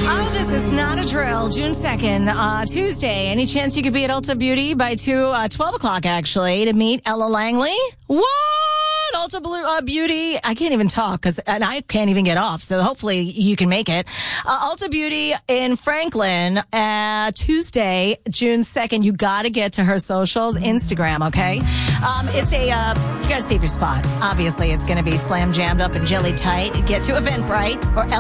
Oh, this is not a drill. June 2nd, Tuesday. Any chance you could be at Ulta Beauty by 12 o'clock, actually, to meet Ella Langley? What? Ulta Beauty. I can't even talk and I can't even get off. So hopefully you can make it. Ulta Beauty in Franklin, Tuesday, June 2nd. You got to get to her socials, Instagram, okay? You got to save your spot. Obviously, it's going to be slam jammed up and jelly tight. Get to Eventbrite or